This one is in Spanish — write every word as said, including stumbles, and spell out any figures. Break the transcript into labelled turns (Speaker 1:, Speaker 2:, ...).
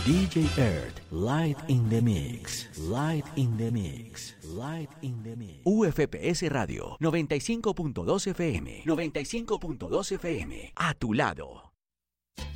Speaker 1: D J Earth, Light in the Mix, Light in the Mix, Light in the Mix. U F P S Radio, noventa y cinco punto dos F M, noventa y cinco punto dos F M, a tu lado.